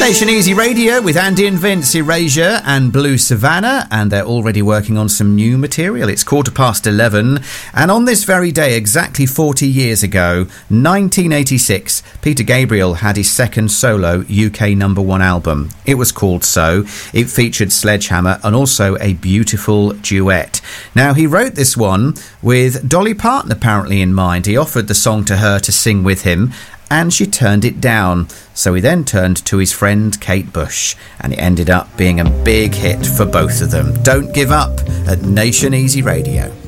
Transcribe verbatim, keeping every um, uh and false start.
Nation Easy Radio with Andy and Vince, Erasure and Blue Savannah, and they're already working on some new material. It's quarter past eleven, and on this very day, exactly forty years ago, nineteen eighty-six, Peter Gabriel had his second solo U K number one album. It was called So. It featured Sledgehammer and also a beautiful duet. Now, he wrote this one with Dolly Parton apparently in mind. He offered the song to her to sing with him, and she turned it down. So he then turned to his friend Kate Bush, and it ended up being a big hit for both of them. Don't Give Up at Nation Easy Radio.